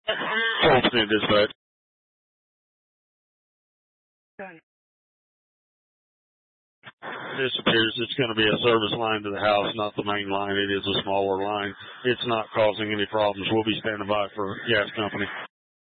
Stand dispatch. This appears it's going to be a service line to the house, not the main line. It is a smaller line. It's not causing any problems. We'll be standing by for gas company.